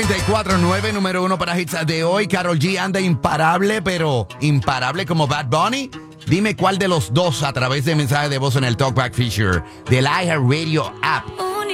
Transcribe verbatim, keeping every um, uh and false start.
noventa y cuatro punto nueve, número uno para hits de hoy. Karol G anda imparable, pero imparable como Bad Bunny. Dime cuál de los dos a través de mensaje de voz en el Talkback Feature del iHeartRadio app.